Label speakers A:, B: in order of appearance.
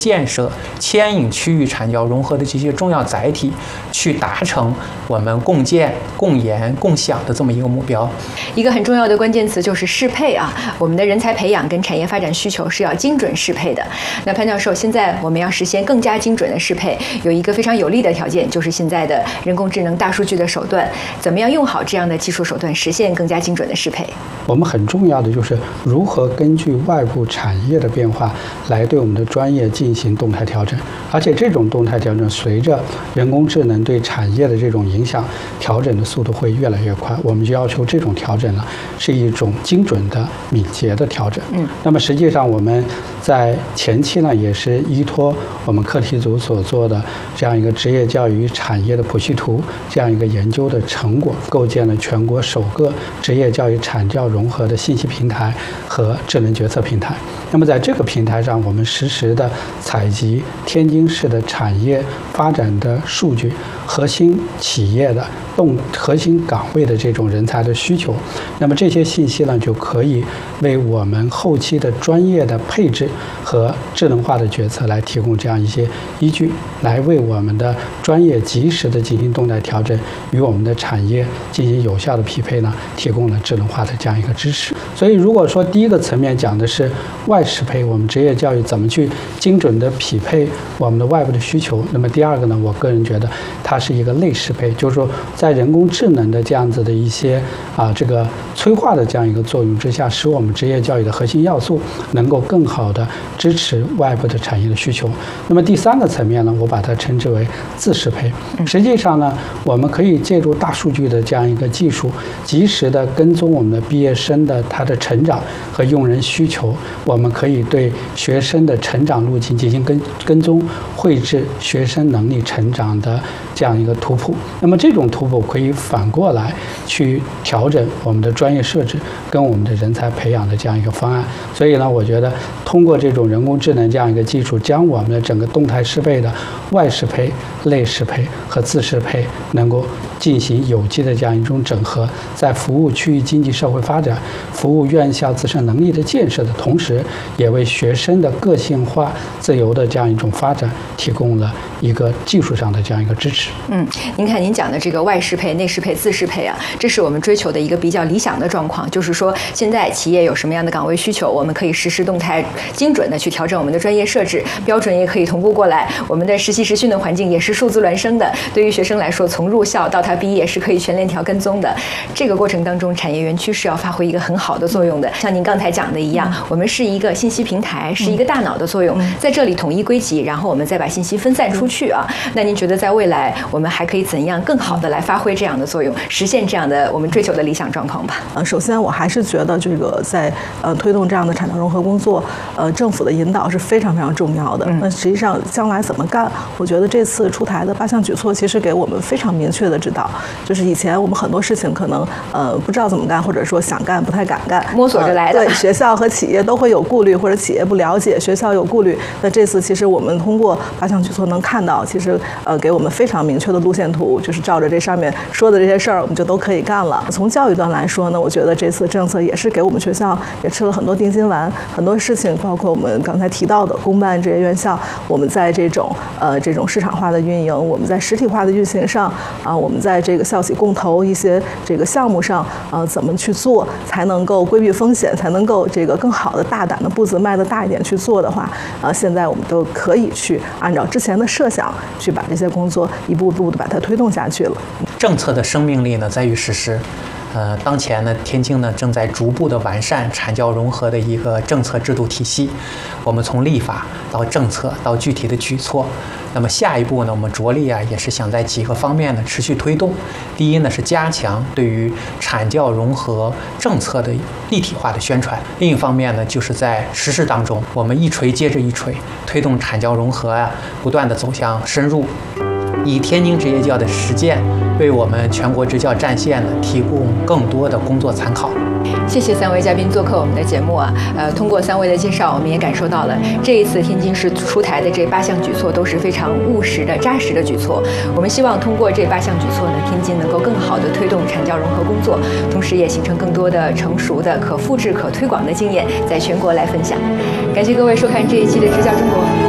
A: 建设牵引区域产教融合的这些重要载体，去达成我们共建、共研、共享的这么一个目标。
B: 一个很重要的关键词就是适配啊，我们的人才培养跟产业发展需求是要精准适配的。那潘教授，现在我们要实现更加精准的适配，有一个非常有利的条件，就是现在的人工智能、大数据的手段，怎么样用好这样的技术手段，实现更加精准的适配？
C: 我们很重要的就是如何根据外部产业的变化来对我们的专业进行动态调整，而且这种动态调整随着人工智能对产业的这种影响，调整的速度会越来越快。我们就要求这种调整呢是一种精准的、敏捷的调整。那么实际上我们在前期呢也是依托我们课题组所做的这样一个职业教育与产业的谱系图这样一个研究的成果，构建了全国首个职业教育产教融合的信息平台和智能决策平台。那么在这个平台上，我们实时的采集天津市的产业发展的数据，核心企业的核心岗位的这种人才的需求，那么这些信息呢，就可以为我们后期的专业的配置和智能化的决策来提供这样一些依据，来为我们的专业及时的进行动态调整，与我们的产业进行有效的匹配呢，提供了智能化的这样一个支持。所以如果说第一个层面讲的是外适配，我们职业教育怎么去精准的匹配我们的外部的需求，那么第二个呢，我个人觉得它是一个内适配，就是说在人工智能的这样子的一些这个催化的这样一个作用之下，使我们职业教育的核心要素能够更好的支持外部的产业的需求。那么第三个层面呢，我把它称之为自适配。实际上呢，我们可以借助大数据的这样一个技术，及时的跟踪我们的毕业生的他的成长和用人需求，我们可以对学生的成长路径进行跟踪，绘制学生能力成长的这样一个图谱。那么这种图谱可以反过来去调整我们的专业设置跟我们的人才培养的这样一个方案。所以呢，我觉得通过这种人工智能这样一个技术，将我们的整个动态适配的外适配、内适配和自适配能够进行有机的这样一种整合，在服务区域经济社会发展、服务院校自身能力的建设的同时，也为学生的个性化、自由的这样一种发展提供了一个技术上的这样一个支持。
B: 您看您讲的这个外适配、内适配、自适配啊，这是我们追求的一个比较理想的状况。就是说，现在企业有什么样的岗位需求，我们可以实时动态、精准的去调整我们的专业设置，标准也可以同步过来。我们的实习实训的环境也是数字孪生的，对于学生来说，从入校到他毕业是可以全链条跟踪的。这个过程当中，产业园区是要发挥一个很好的作用的。像您刚才讲的一样，我们是一个信息平台，是一个大脑的作用，在这里统一归集，然后我们再把信息分散出去啊。那您觉得在未来我们还可以怎样更好的来发挥这样的作用，实现这样的我们追求的理想状况吧？
D: 首先我还是觉得这个在推动这样的产教融合工作，政府的引导是非常非常重要的。那实际上将来怎么干，我觉得这次出台的8项举措其实给我们非常明确的指导。就是以前我们很多事情可能不知道怎么干，或者说想干不太敢干，
B: 摸索着来的。
D: 对，学校和企业都会有顾虑，或者企业不了解，学校有顾虑。那这次其实我们通过8项举措能看到，其实给我们非常明确的路线图，就是照着这上面说的这些事儿，我们就都可以干了。从教育端来说呢，我觉得这次政策也是给我们学校也吃了很多定心丸，很多事情，包括我们刚才提到的公办职业院校，我们在这种市场化的运营，我们在实体化的运行上我们在这个校企共投一些这个项目上怎么去做才能够规避风险，才能够这个更好的大胆的步子迈得大一点去做的话，现在我们都可以去按照之前的设想去把这些工作一步步的把它推动下去了。
A: 政策的生命力呢在于实施。当前呢，天津呢正在逐步的完善产教融合的一个政策制度体系。我们从立法到政策到具体的举措，那么下一步呢，我们着力也是想在几个方面呢持续推动。第一呢是加强对于产教融合政策的立体化的宣传；另一方面呢，就是在实施当中，我们一锤接着一锤，推动产教融合不断的走向深入。以天津职业教的实践为我们全国职教战线呢提供更多的工作参考。
B: 谢谢3位嘉宾做客我们的节目啊。通过3位的介绍，我们也感受到了这一次天津市出台的这8项举措都是非常务实的、扎实的举措。我们希望通过这8项举措呢，天津能够更好的推动产教融合工作，同时也形成更多的成熟的、可复制、可推广的经验，在全国来分享。感谢各位收看这一期的支教中国。